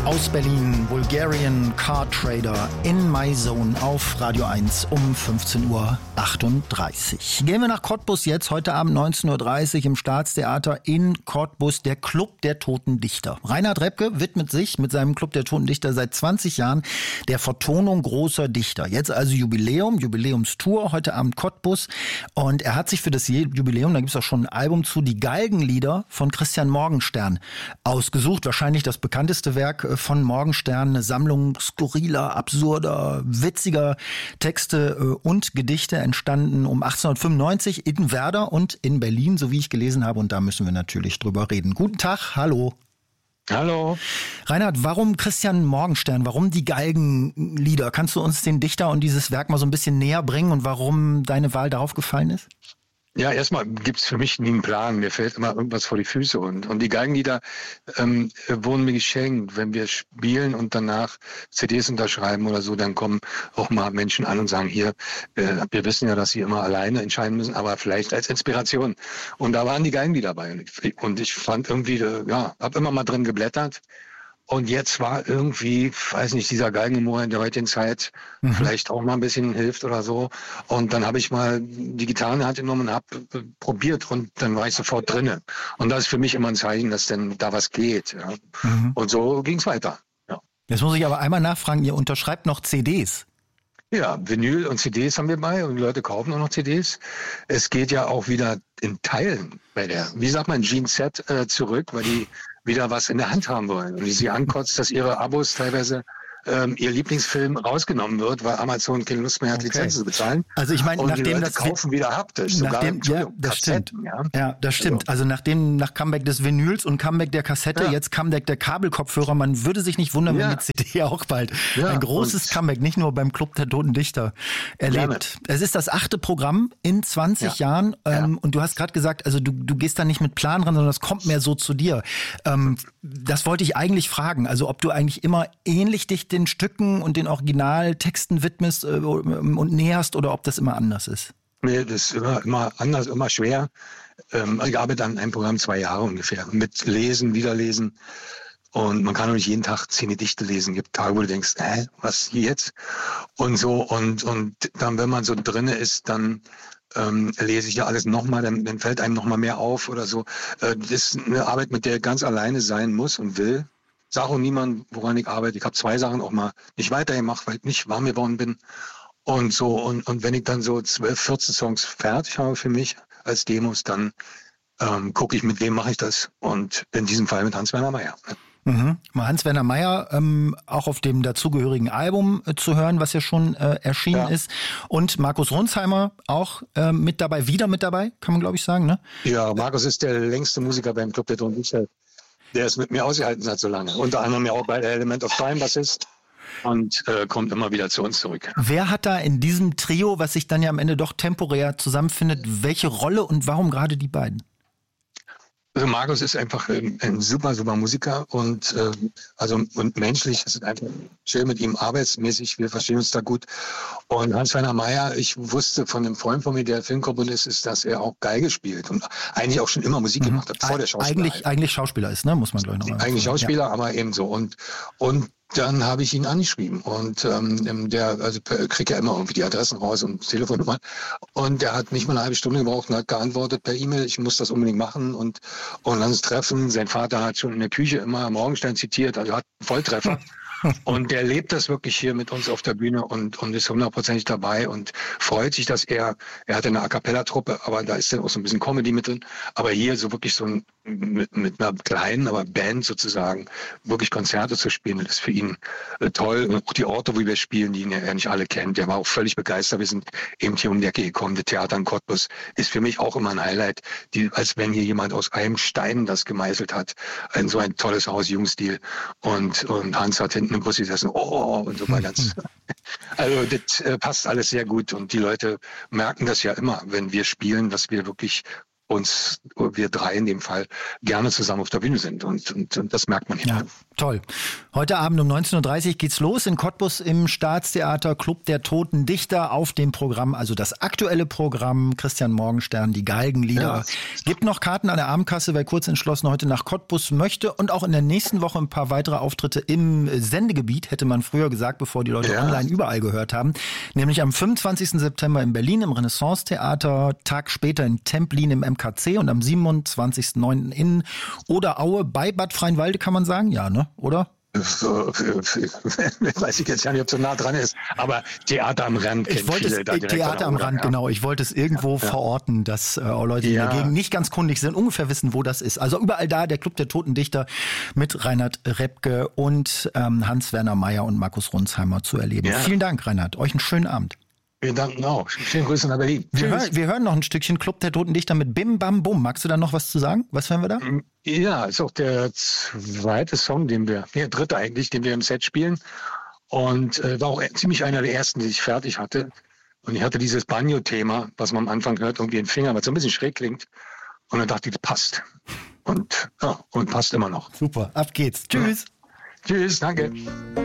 Aus Berlin, Bulgarian Car Trader in My Zone auf Radio 1 um 15:38 Uhr. Gehen wir nach Cottbus jetzt, heute Abend 19:30 Uhr im Staatstheater in Cottbus, der Club der Toten Dichter. Reinhard Repke widmet sich mit seinem Club der Toten Dichter seit 20 Jahren der Vertonung großer Dichter. Jetzt also Jubiläumstour, heute Abend Cottbus. Und er hat sich für das Jubiläum, da gibt es auch schon ein Album zu, die Galgenlieder von Christian Morgenstern ausgesucht. Wahrscheinlich das bekannteste Werk von Morgenstern, eine Sammlung skurriler, absurder, witziger Texte und Gedichte, entstanden um 1895 in Werder und in Berlin, so wie ich gelesen habe. Und da müssen wir natürlich drüber reden. Guten Tag, hallo. Hallo. Reinhard, warum Christian Morgenstern? Warum die Galgenlieder? Kannst du uns den Dichter und dieses Werk mal so ein bisschen näher bringen und warum deine Wahl darauf gefallen ist? Ja, erstmal gibt's für mich nie einen Plan. Mir fällt immer irgendwas vor die Füße. Und die Galgenlieder wurden mir geschenkt. Wenn wir spielen und danach CDs unterschreiben oder so, dann kommen auch mal Menschen an und sagen, hier, wir wissen ja, dass Sie immer alleine entscheiden müssen, aber vielleicht als Inspiration. Und da waren die Galgenlieder dabei. Und ich fand irgendwie, habe immer mal drin geblättert. Und jetzt war irgendwie, weiß nicht, dieser Galgenhumor in der heutigen Zeit vielleicht auch mal ein bisschen hilft oder so. Und dann habe ich mal die Gitarre in die Hand genommen und habe probiert und dann war ich sofort drinne. Und das ist für mich immer ein Zeichen, dass denn da was geht. Ja. Und so ging's weiter. Ja. Jetzt muss ich aber einmal nachfragen, ihr unterschreibt noch CDs? Ja, Vinyl und CDs haben wir bei und die Leute kaufen auch noch CDs. Es geht ja auch wieder in Teilen bei der, wie sagt man, Gene Set zurück, weil die wieder was in der Hand haben wollen. Und die sie ankotzt, dass ihre Abos teilweise ihr Lieblingsfilm rausgenommen wird, weil Amazon keine Lust mehr hat, Lizenzen zu bezahlen. Also ich meine, nachdem das kaufen wieder haptisch, das stimmt. Ja, das stimmt. Also nach Comeback des Vinyls und Comeback der Kassette, jetzt Comeback der Kabelkopfhörer, man würde sich nicht wundern, wenn die CD auch bald ein großes Comeback, nicht nur beim Club der Toten Dichter erlebt. Es ist das 8. Programm in 20 Jahren und du hast gerade gesagt, also du gehst da nicht mit Plan ran, sondern das kommt mehr so zu dir. Das wollte ich eigentlich fragen, also ob du eigentlich immer ähnlich dich den Stücken und den Originaltexten widmest und näherst oder ob das immer anders ist? Nee, das ist immer anders, immer schwer. Ich arbeite an einem Programm 2 Jahre ungefähr. Mit Lesen, Wiederlesen. Und man kann auch nicht jeden Tag 10 Gedichte lesen. Es gibt Tage, wo du denkst, was hier jetzt? Und so. Und dann, wenn man so drinne ist, dann lese ich ja alles nochmal, dann fällt einem nochmal mehr auf oder so. Das ist eine Arbeit, mit der ich ganz alleine sein muss und will. Sag auch niemand, woran ich arbeite. Ich habe 2 Sachen auch mal nicht weitergemacht, weil ich nicht warm geworden bin. Und so, und wenn ich dann so 12, 14 Songs fertig habe für mich als Demos, dann gucke ich, mit wem mache ich das. Und in diesem Fall mit Hans-Werner Meier. Hans-Werner Meier auch auf dem dazugehörigen Album zu hören, was ja schon erschienen ist. Und Markus Ronsheimer auch wieder mit dabei, kann man glaube ich sagen, ne? Ja, Markus ist der längste Musiker beim Club der Toten Dichter. Der ist mit mir ausgehalten seit so lange. Unter anderem ja auch bei der Element of Time Bassist und kommt immer wieder zu uns zurück. Wer hat da in diesem Trio, was sich dann ja am Ende doch temporär zusammenfindet, welche Rolle und warum gerade die beiden? Also Markus ist einfach ein super, super Musiker und und menschlich ist es einfach schön mit ihm arbeitsmäßig. Wir verstehen uns da gut. Und Hans-Werner Meier, ich wusste von einem Freund von mir, der Filmkomponist ist, dass er auch Geige spielt und eigentlich auch schon immer Musik gemacht hat, vor der Schauspieler. Eigentlich Schauspieler ist, ne? Muss man gleich nochmal. Eigentlich Schauspieler, aber eben so. Und dann habe ich ihn angeschrieben und der kriegt ja immer irgendwie die Adressen raus und Telefonnummern und der hat nicht mal eine halbe Stunde gebraucht und hat geantwortet per E-Mail, ich muss das unbedingt machen und dann das Treffen. Sein Vater hat schon in der Küche immer Morgenstern zitiert, also hat einen Volltreffer. Und der lebt das wirklich hier mit uns auf der Bühne und ist 100% dabei und freut sich, dass er hatte eine A-Cappella-Truppe, aber da ist dann auch so ein bisschen Comedy mit drin. Aber hier so wirklich so mit einer kleinen, aber Band sozusagen, wirklich Konzerte zu spielen, das ist für ihn toll. Und auch die Orte, wo wir spielen, die ihn ja nicht alle kennt. Der war auch völlig begeistert. Wir sind eben hier um die Ecke gekommen. Das Theater in Cottbus ist für mich auch immer ein Highlight, als wenn hier jemand aus einem Stein das gemeißelt hat. So ein tolles Haus, Jugendstil. Und Hans hat hinten im Bus gesessen, und so war ganz. Also das passt alles sehr gut und die Leute merken das ja immer, wenn wir spielen, dass wir wirklich wir drei in dem Fall, gerne zusammen auf der Bühne sind. Und das merkt man hier. Ja, toll. Heute Abend um 19.30 Uhr geht's los in Cottbus im Staatstheater, Club der Toten Dichter auf dem Programm, also das aktuelle Programm, Christian Morgenstern, die Galgenlieder. Ja. Gibt noch Karten an der Abendkasse, wer kurz entschlossen heute nach Cottbus möchte, und auch in der nächsten Woche ein paar weitere Auftritte im Sendegebiet, hätte man früher gesagt, bevor die Leute online überall gehört haben. Nämlich am 25. September in Berlin im Renaissance-Theater, Tag später in Templin im MKC und am 27.09. in Oderaue bei Bad Freienwalde, kann man sagen? Ja, ne? Oder? Weiß ich jetzt ja nicht, ob so nah dran ist, aber Theater am Rand kennt viele da direkt. Theater am Rand, genau. Ich wollte es irgendwo verorten, dass Leute, die dagegen nicht ganz kundig sind, ungefähr wissen, wo das ist. Also überall da, der Club der Toten Dichter mit Reinhard Repke und Hans-Werner Meyer und Markus Runsheimer zu erleben. Ja. Vielen Dank, Reinhard. Euch einen schönen Abend. Wir danken auch. Schönen Grüße nach Berlin. Wir hören noch ein Stückchen Club der Toten Dichter mit Bim Bam Bum. Magst du da noch was zu sagen? Was hören wir da? Ja, ist auch der dritte eigentlich, den wir im Set spielen. Und war auch ziemlich einer der ersten, die ich fertig hatte. Und ich hatte dieses Banjo-Thema, was man am Anfang hört, irgendwie den Finger, was so ein bisschen schräg klingt. Und dann dachte ich, das passt. Und passt immer noch. Super, ab geht's. Tschüss. Ja. Tschüss, danke.